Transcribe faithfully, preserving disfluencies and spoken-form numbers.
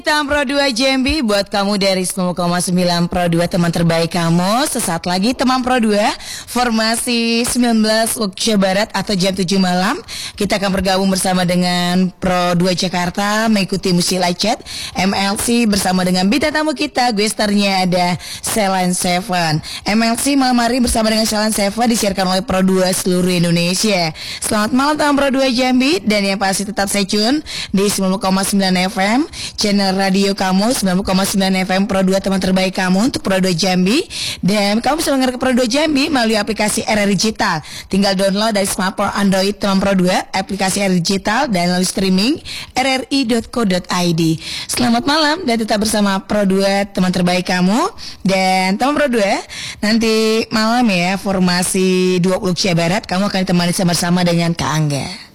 Teman Pro dua Jambi buat kamu dari sembilan koma sembilan Pro dua, teman terbaik kamu. Sesaat lagi teman Pro dua formasi sembilan belas waktu Indonesia Barat atau jam tujuh malam kita akan bergabung bersama dengan Pro dua Jakarta mengikuti Musi Live Chat M L C bersama dengan bintang tamu kita. Guesternya ada Celine Seven. M L C malam hari bersama dengan Celine Seven disiarkan oleh Pro dua seluruh Indonesia. Selamat malam teman Pro dua Jambi, dan yang pasti tetap stay tune di sembilan koma sembilan F M channel radio kamu, sembilan koma sembilan F M Pro dua teman terbaik kamu untuk Pro dua Jambi. Dan kamu bisa mendengar Pro dua Jambi melalui aplikasi R R Digital. Tinggal download dari smartphone Android teman Pro dua, aplikasi R R Digital, dan melalui streaming r r i dot co dot i d. Selamat malam dan tetap bersama Pro dua teman terbaik kamu. Dan teman Pro dua, nanti malam ya formasi dua puluh Indonesia Barat kamu akan ditemani sama-sama dengan Kak Angga.